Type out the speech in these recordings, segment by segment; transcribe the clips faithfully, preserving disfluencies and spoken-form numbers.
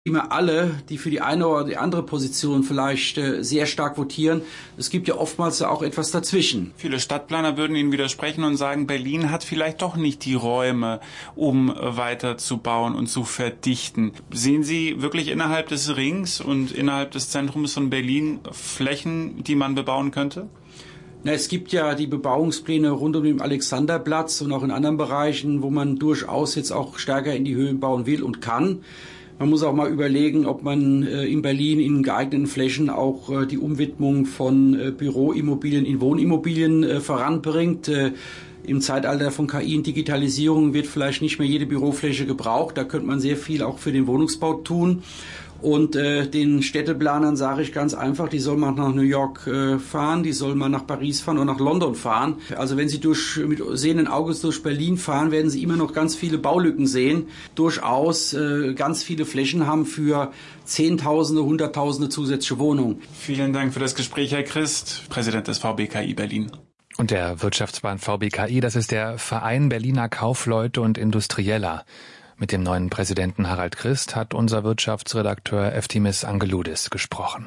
immer alle, die für die eine oder die andere Position vielleicht äh, sehr stark votieren. Es gibt ja oftmals auch etwas dazwischen. Viele Stadtplaner würden Ihnen widersprechen und sagen, Berlin hat vielleicht doch nicht die Räume, um weiter zu bauen und zu verdichten. Sehen Sie wirklich innerhalb des Rings und innerhalb des Zentrums von Berlin Flächen, die man bebauen könnte? Na, es gibt ja die Bebauungspläne rund um den Alexanderplatz und auch in anderen Bereichen, wo man durchaus jetzt auch stärker in die Höhen bauen will und kann. Man muss auch mal überlegen, ob man äh, in Berlin in geeigneten Flächen auch äh, die Umwidmung von äh, Büroimmobilien in Wohnimmobilien äh, voranbringt. Äh, Im Zeitalter von K I und Digitalisierung wird vielleicht nicht mehr jede Bürofläche gebraucht. Da könnte man sehr viel auch für den Wohnungsbau tun. Und äh, den Städteplanern sage ich ganz einfach, die sollen mal nach New York äh, fahren, die sollen mal nach Paris fahren oder nach London fahren. Also wenn sie durch mit sehenden Auges durch Berlin fahren, werden sie immer noch ganz viele Baulücken sehen. Durchaus äh, ganz viele Flächen haben für Zehntausende, Hunderttausende zusätzliche Wohnungen. Vielen Dank für das Gespräch, Herr Christ, Präsident des V B K I Berlin. Und der Wirtschaftsverband V B K I, das ist der Verein Berliner Kaufleute und Industrieller. Mit dem neuen Präsidenten Harald Christ hat unser Wirtschaftsredakteur Eftimis Angeloudis gesprochen.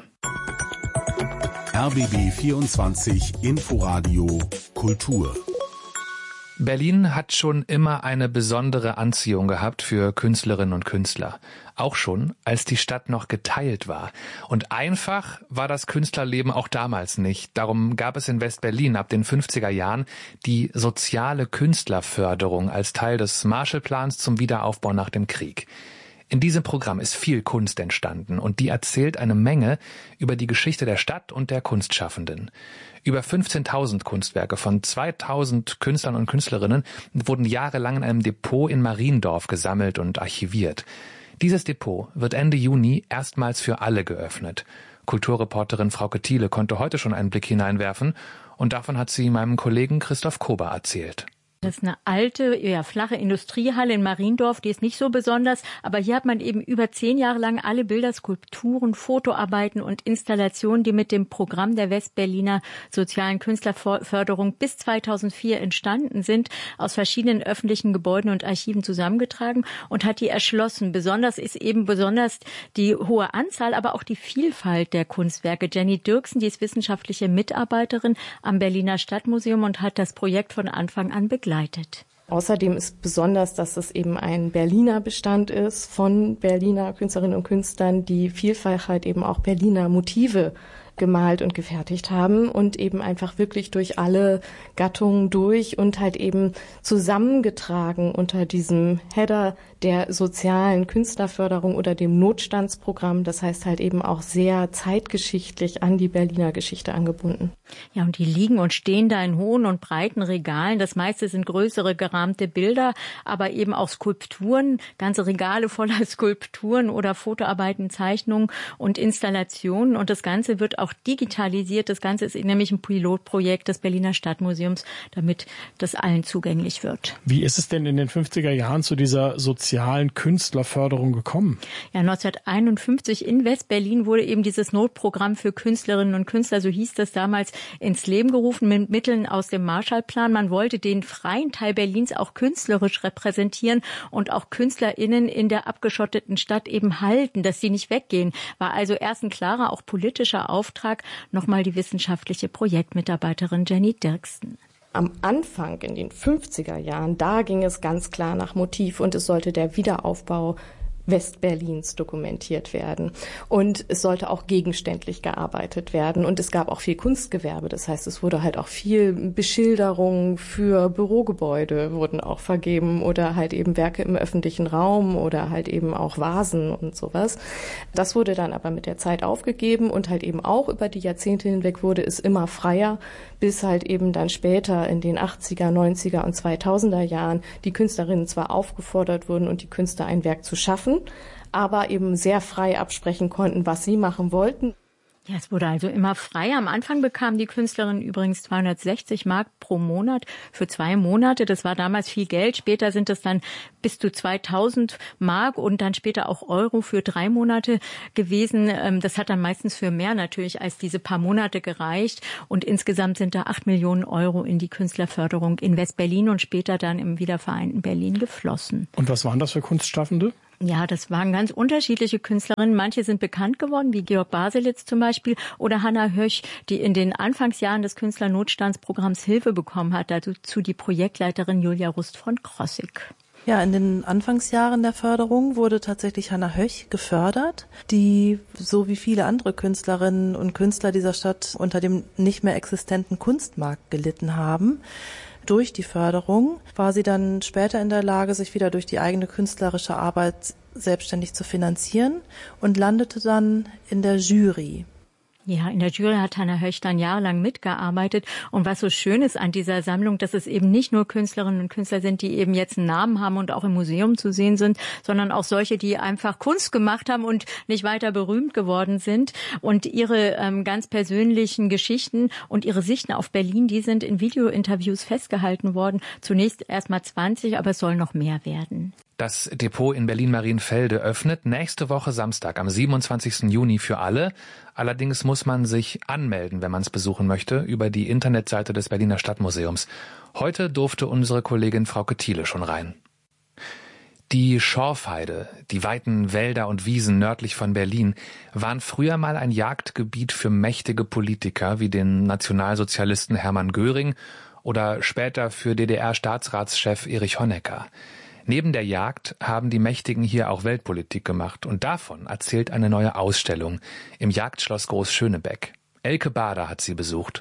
R B B vierundzwanzig Inforadio Kultur. Berlin hat schon immer eine besondere Anziehung gehabt für Künstlerinnen und Künstler. Auch schon, als die Stadt noch geteilt war. Und einfach war das Künstlerleben auch damals nicht. Darum gab es in West-Berlin ab den fünfziger Jahren die soziale Künstlerförderung als Teil des Marshallplans zum Wiederaufbau nach dem Krieg. In diesem Programm ist viel Kunst entstanden und die erzählt eine Menge über die Geschichte der Stadt und der Kunstschaffenden. Über fünfzehntausend Kunstwerke von zweitausend Künstlern und Künstlerinnen wurden jahrelang in einem Depot in Mariendorf gesammelt und archiviert. Dieses Depot wird Ende Juni erstmals für alle geöffnet. Kulturreporterin Frauke Thiele konnte heute schon einen Blick hineinwerfen und davon hat sie meinem Kollegen Christoph Kober erzählt. Das ist eine alte, eher flache Industriehalle in Mariendorf, die ist nicht so besonders, aber hier hat man eben über zehn Jahre lang alle Bilder, Skulpturen, Fotoarbeiten und Installationen, die mit dem Programm der Westberliner sozialen Künstlerförderung bis zweitausendvier entstanden sind, aus verschiedenen öffentlichen Gebäuden und Archiven zusammengetragen und hat die erschlossen. Besonders ist eben besonders die hohe Anzahl, aber auch die Vielfalt der Kunstwerke. Jenny Dirksen, die ist wissenschaftliche Mitarbeiterin am Berliner Stadtmuseum und hat das Projekt von Anfang an begleitet. Außerdem ist besonders, dass es eben ein Berliner Bestand ist von Berliner Künstlerinnen und Künstlern, die vielfach halt eben auch Berliner Motive gemalt und gefertigt haben und eben einfach wirklich durch alle Gattungen durch und halt eben zusammengetragen unter diesem Header der sozialen Künstlerförderung oder dem Notstandsprogramm. Das heißt halt eben auch sehr zeitgeschichtlich an die Berliner Geschichte angebunden. Ja, und die liegen und stehen da in hohen und breiten Regalen. Das meiste sind größere gerahmte Bilder, aber eben auch Skulpturen, ganze Regale voller Skulpturen oder Fotoarbeiten, Zeichnungen und Installationen. Und das Ganze wird auch digitalisiert. Das Ganze ist nämlich ein Pilotprojekt des Berliner Stadtmuseums, damit das allen zugänglich wird. Wie ist es denn in den fünfziger Jahren zu dieser sozialen Künstlerförderung gekommen? Ja, neunzehnhunderteinundfünfzig in West-Berlin wurde eben dieses Notprogramm für Künstlerinnen und Künstler, so hieß das damals, ins Leben gerufen mit Mitteln aus dem Marshallplan. Man wollte den freien Teil Berlins auch künstlerisch repräsentieren und auch KünstlerInnen in der abgeschotteten Stadt eben halten, dass sie nicht weggehen. War also erst ein klarer, auch politischer Auftrag. Nochmal die wissenschaftliche Projektmitarbeiterin Jenny Dirksen. Am Anfang in den fünfziger Jahren, da ging es ganz klar nach Motiv und es sollte der Wiederaufbau Westberlins dokumentiert werden. Und es sollte auch gegenständlich gearbeitet werden. Und es gab auch viel Kunstgewerbe. Das heißt, es wurde halt auch viel Beschilderung für Bürogebäude wurden auch vergeben oder halt eben Werke im öffentlichen Raum oder halt eben auch Vasen und sowas. Das wurde dann aber mit der Zeit aufgegeben und halt eben auch über die Jahrzehnte hinweg wurde es immer freier, bis halt eben dann später in den achtziger, neunziger und zweitausender Jahren die Künstlerinnen zwar aufgefordert wurden und die Künstler ein Werk zu schaffen, aber eben sehr frei absprechen konnten, was sie machen wollten. Ja, es wurde also immer freier. Am Anfang bekamen die Künstlerinnen übrigens zweihundertsechzig Mark pro Monat für zwei Monate. Das war damals viel Geld. Später sind es dann bis zu zweitausend Mark und dann später auch Euro für drei Monate gewesen. Das hat dann meistens für mehr natürlich als diese paar Monate gereicht. Und insgesamt sind da acht Millionen Euro in die Künstlerförderung in West-Berlin und später dann im wiedervereinten Berlin geflossen. Und was waren das für Kunstschaffende? Ja, das waren ganz unterschiedliche Künstlerinnen. Manche sind bekannt geworden, wie Georg Baselitz zum Beispiel oder Hanna Höch, die in den Anfangsjahren des Künstlernotstandsprogramms Hilfe bekommen hat. Dazu die Projektleiterin Julia Rust von Krossig. Ja, in den Anfangsjahren der Förderung wurde tatsächlich Hanna Höch gefördert, die so wie viele andere Künstlerinnen und Künstler dieser Stadt unter dem nicht mehr existenten Kunstmarkt gelitten haben. Durch die Förderung war sie dann später in der Lage, sich wieder durch die eigene künstlerische Arbeit selbstständig zu finanzieren und landete dann in der Jury. Ja, in der Jury hat Hanna Höch dann jahrelang mitgearbeitet. Und was so schön ist an dieser Sammlung, dass es eben nicht nur Künstlerinnen und Künstler sind, die eben jetzt einen Namen haben und auch im Museum zu sehen sind, sondern auch solche, die einfach Kunst gemacht haben und nicht weiter berühmt geworden sind. Und ihre ähm, ganz persönlichen Geschichten und ihre Sichten auf Berlin, die sind in Videointerviews festgehalten worden. Zunächst erst mal zwanzig, aber es soll noch mehr werden. Das Depot in Berlin-Marienfelde öffnet nächste Woche Samstag am siebenundzwanzigsten Juni für alle. Allerdings muss man sich anmelden, wenn man es besuchen möchte, über die Internetseite des Berliner Stadtmuseums. Heute durfte unsere Kollegin Frauke Thiele schon rein. Die Schorfheide, die weiten Wälder und Wiesen nördlich von Berlin, waren früher mal ein Jagdgebiet für mächtige Politiker wie den Nationalsozialisten Hermann Göring oder später für D D R-Staatsratschef Erich Honecker. Neben der Jagd haben die Mächtigen hier auch Weltpolitik gemacht und davon erzählt eine neue Ausstellung im Jagdschloss Groß-Schönebeck. Elke Bader hat sie besucht.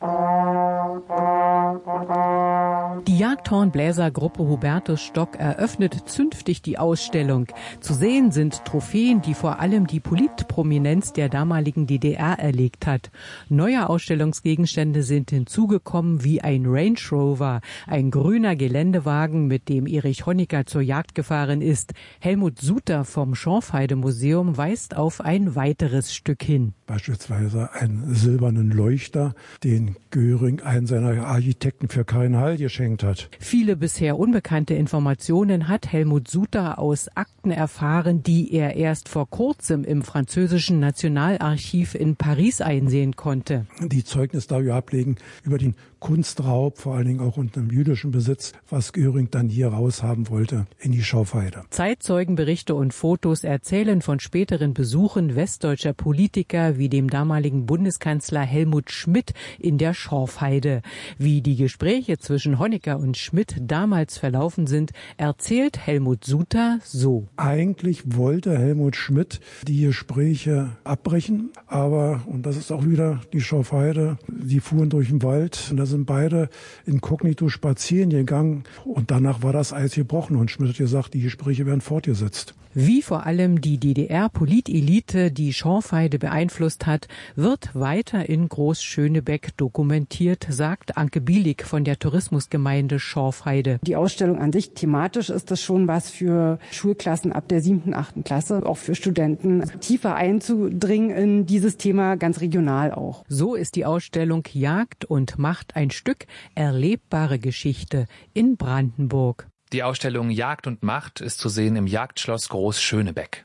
Die Jagdhornbläsergruppe Hubertus Stock eröffnet zünftig die Ausstellung. Zu sehen sind Trophäen, die vor allem die Politprominenz der damaligen D D R erlegt hat. Neue Ausstellungsgegenstände sind hinzugekommen wie ein Range Rover, ein grüner Geländewagen, mit dem Erich Honecker zur Jagd gefahren ist. Helmut Suter vom Schorfheide-Museum weist auf ein weiteres Stück hin. Beispielsweise einen silbernen Leuchter, den Göring einen seiner Architekten für Karin Hall geschenkt hat. Viele bisher unbekannte Informationen hat Helmut Suter aus Akten erfahren, die er erst vor kurzem im französischen Nationalarchiv in Paris einsehen konnte. Die Zeugnis darüber ablegen über den Kunstraub, vor allen Dingen auch unter dem jüdischen Besitz, was Göring dann hier raushaben wollte in die Schorfheide. Zeitzeugenberichte und Fotos erzählen von späteren Besuchen westdeutscher Politiker wie dem damaligen Bundeskanzler Helmut Schmidt in der Schorfheide. Wie die Gespräche zwischen Honecker und Schmidt damals verlaufen sind, erzählt Helmut Suter so. Eigentlich wollte Helmut Schmidt die Gespräche abbrechen, aber, und das ist auch wieder die Schorfheide, die fuhren durch den Wald und da sind beide inkognito spazieren gegangen und danach war das Eis gebrochen und Schmidt hat gesagt, die Gespräche werden fortgesetzt. Wie vor allem die D D R-Politelite die Schorfheide beeinflusst hat, wird weiter in Groß-Schönebeck dokumentiert, sagt Anke Bielik von der Tourismusgemeinde Schorfheide. Die Ausstellung an sich, thematisch ist das schon was für Schulklassen ab der siebten, achten Klasse, auch für Studenten, tiefer einzudringen in dieses Thema, ganz regional auch. So ist die Ausstellung Jagd und Macht ein Stück erlebbare Geschichte in Brandenburg. Die Ausstellung Jagd und Macht ist zu sehen im Jagdschloss Groß-Schönebeck.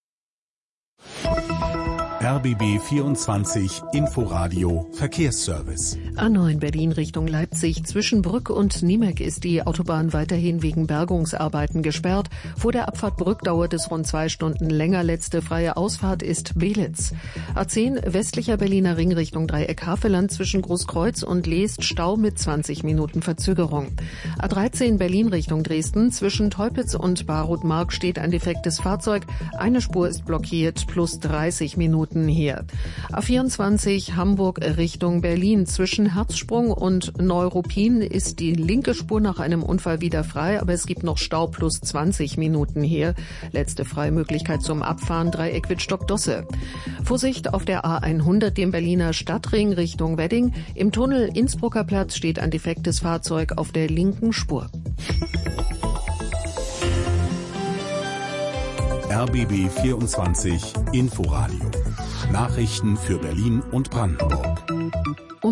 R B B vierundzwanzig Inforadio Verkehrsservice. A neun Berlin Richtung Leipzig. Zwischen Brück und Niemek ist die Autobahn weiterhin wegen Bergungsarbeiten gesperrt. Vor der Abfahrt Brück dauert es rund zwei Stunden länger. Letzte freie Ausfahrt ist Belitz. A zehn westlicher Berliner Ring Richtung Dreieck Havelland zwischen Großkreuz und Leest Stau mit zwanzig Minuten Verzögerung. A dreizehn Berlin Richtung Dresden. Zwischen Teupitz und Barutmark steht ein defektes Fahrzeug. Eine Spur ist blockiert, plus dreißig Minuten hier. A vierundzwanzig Hamburg Richtung Berlin. Zwischen Herzsprung und Neuruppin ist die linke Spur nach einem Unfall wieder frei, aber es gibt noch Stau plus zwanzig Minuten hier. Letzte Freimöglichkeit zum Abfahren Dreieck Wittstock-Dosse. Vorsicht auf der A hundert, dem Berliner Stadtring Richtung Wedding. Im Tunnel Innsbrucker Platz steht ein defektes Fahrzeug auf der linken Spur. R B B vierundzwanzig Inforadio. Nachrichten für Berlin und Brandenburg. Um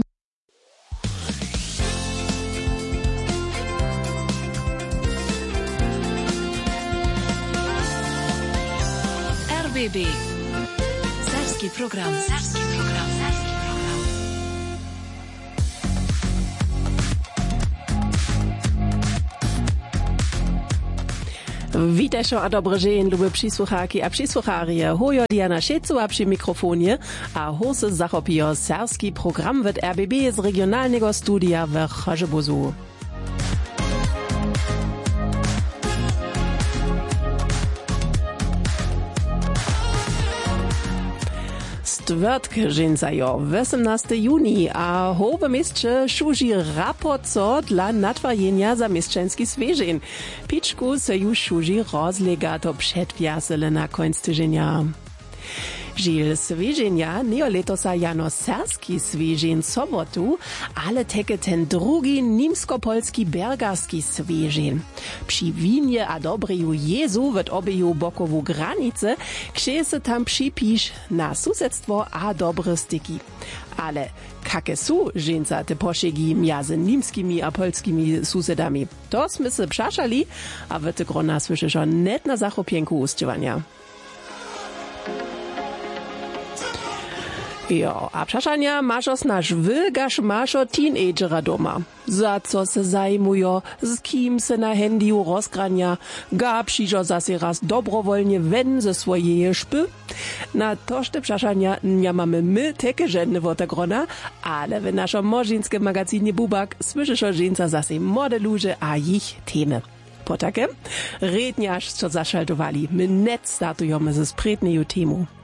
R B B. Serski Program. Serski Program. Serski Program. Witajcie a dobry dzień, lubię przysłuchaki a przysłucharie. Hojo Diana Szeczu a przy mikrofonie, a hosy zachopio serski program w R B B z regionalnego studia w Chorzobozu. Stwerdke dżęcajo, osiemnastego juni, a howe mieście szuży raport co dla natwajenia za mieszczenski zwierzeń. Piczku se już szuży rozlega to przedwiasele na końc tydzienia. Žil zwierzenia neoletosa jano serski zwierzeń sobotu, ale teke ten drugi nimsko-polski bergarski zwierzeń. Przy winie a dobriju Jezu w obeju bokowu granice, gdzie se tam przypisz na susedstwo a dobre styki. Ale kake su żeńca te poszegi między nimskimi a polskimi susedami? To sme se przaszali, a w te grona słyszy schon net na zachopienku ustywania. Jo, a przeszania masz nasz wylgasz maszo teenagera doma. Za co se zajmujo, z kim se na handyu rozgrania, ga przyjdzo zase raz dobrowolnie wen ze swojej szpy. Na tożte przeszania nie mamy my takie żadne wotagrona, ale w naszym morzyńskim magazynie Bubak słyszysz o żeńca zase młode ludzie a ich temy. Po takem, redniarz co zaszaltowali, my net startujemy ze sprytneju temu.